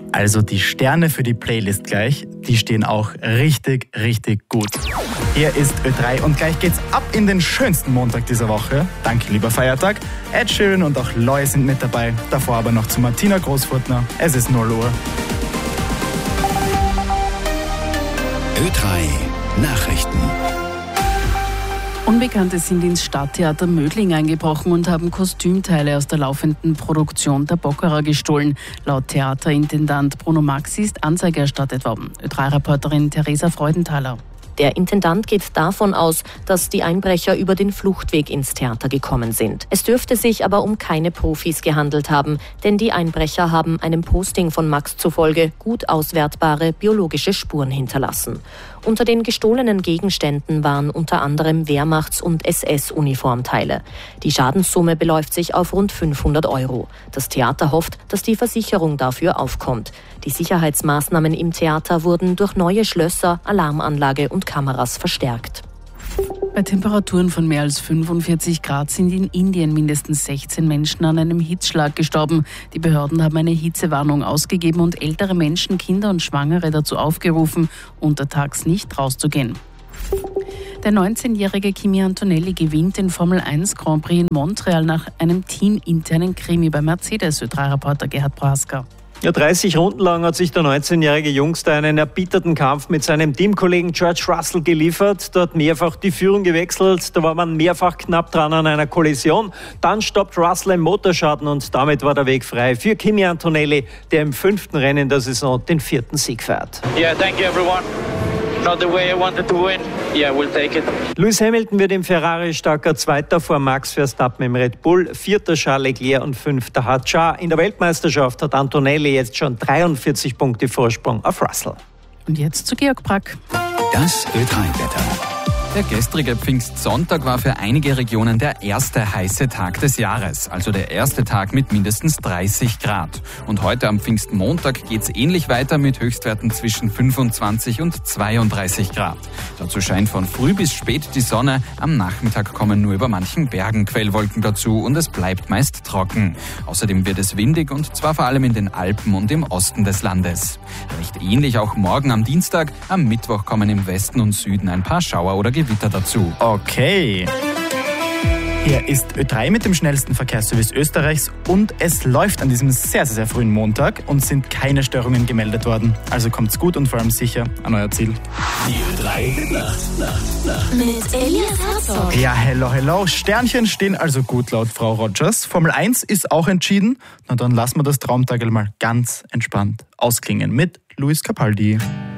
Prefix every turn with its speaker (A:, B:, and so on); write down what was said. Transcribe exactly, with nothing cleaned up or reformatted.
A: Also die Sterne für die Playlist gleich, die stehen auch richtig, richtig gut. Hier ist Ö drei und gleich geht's ab in den schönsten Montag dieser Woche. Danke, lieber Feiertag. Ed Sheeran und auch Loy sind mit dabei. Davor aber noch zu Martina Großfurtner. Es ist null Uhr.
B: Ö drei Nachrichten.
C: Unbekannte sind ins Stadttheater Mödling eingebrochen und haben Kostümteile aus der laufenden Produktion der Bockerer gestohlen. Laut Theaterintendant Bruno Maxi ist Anzeige erstattet worden. Ö drei Reporterin Theresa Freudenthaler.
D: Der Intendant geht davon aus, dass die Einbrecher über den Fluchtweg ins Theater gekommen sind. Es dürfte sich aber um keine Profis gehandelt haben, denn die Einbrecher haben einem Posting von Max zufolge gut auswertbare biologische Spuren hinterlassen. Unter den gestohlenen Gegenständen waren unter anderem Wehrmachts- und S S-Uniformteile. Die Schadenssumme beläuft sich auf rund fünfhundert Euro. Das Theater hofft, dass die Versicherung dafür aufkommt. Die Sicherheitsmaßnahmen im Theater wurden durch neue Schlösser, Alarmanlage und Kameras verstärkt.
C: Bei Temperaturen von mehr als fünfundvierzig Grad sind in Indien mindestens sechzehn Menschen an einem Hitzschlag gestorben. Die Behörden haben eine Hitzewarnung ausgegeben und ältere Menschen, Kinder und Schwangere dazu aufgerufen, untertags nicht rauszugehen. Der neunzehnjährige Kimi Antonelli gewinnt den Formel eins Grand Prix in Montreal nach einem teaminternen Krimi bei Mercedes. Ö drei Reporter Gerhard Praska.
E: Ja, dreißig Runden lang hat sich der neunzehnjährige Jungster einen erbitterten Kampf mit seinem Teamkollegen George Russell geliefert. Dort mehrfach die Führung gewechselt, da war man mehrfach knapp dran an einer Kollision. Dann stoppt Russell einen Motorschaden und damit war der Weg frei für Kimi Antonelli, der im fünften Rennen der Saison den vierten Sieg feiert.
F: Yeah, thank you everyone. Not the way I wanted to win. Yeah, we'll take it.
E: Lewis Hamilton wird im Ferrari starker Zweiter vor Max Verstappen im Red Bull, Vierter Charles Leclerc und Fünfter Hadjar. In der Weltmeisterschaft hat Antonelli jetzt schon dreiundvierzig Punkte Vorsprung auf Russell.
C: Und jetzt zu Georg Brack.
B: Das Ö drei Wetter.
G: Der gestrige Pfingstsonntag war für einige Regionen der erste heiße Tag des Jahres, also der erste Tag mit mindestens dreißig Grad. Und heute am Pfingstmontag geht's ähnlich weiter mit Höchstwerten zwischen fünfundzwanzig und zweiunddreißig Grad. Dazu scheint von früh bis spät die Sonne, am Nachmittag kommen nur über manchen Bergen Quellwolken dazu und es bleibt meist trocken. Außerdem wird es windig und zwar vor allem in den Alpen und im Osten des Landes. Recht ähnlich auch morgen am Dienstag, am Mittwoch kommen im Westen und Süden ein paar Schauer oder Gewitter dazu.
A: Okay. Hier ist Ö drei mit dem schnellsten Verkehrsservice Österreichs und es läuft an diesem sehr, sehr, sehr frühen Montag und sind keine Störungen gemeldet worden. Also kommt's gut und vor allem sicher an euer Ziel.
B: Die Ö drei Nacht, Nacht, Nacht.
H: Mit Elias Herzog.
A: Ja, hello, hello. Sternchen stehen also gut laut Frau Rogers. Formel eins ist auch entschieden. Na dann lassen wir das Traumtag mal ganz entspannt ausklingen mit Luis Capaldi.